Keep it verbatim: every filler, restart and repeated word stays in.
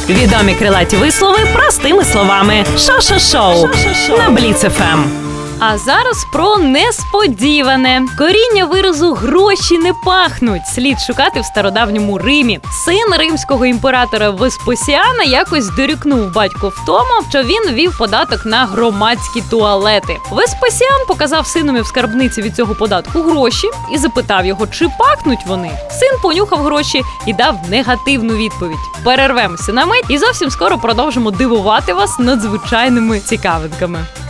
Відомі крилаті вислови простими словами. Шо-шо-шоу на Бліц еф ем. А зараз про несподіване. Коріння виразу «гроші не пахнуть» слід шукати в стародавньому Римі. Син римського імператора Веспасіана якось дорікнув батьку в тому, що він ввів податок на громадські туалети. Веспасіан показав синові в скарбниці від цього податку гроші і запитав його, чи пахнуть вони. Син понюхав гроші і дав негативну відповідь. Перервемося на мить і зовсім скоро продовжимо дивувати вас надзвичайними цікавинками.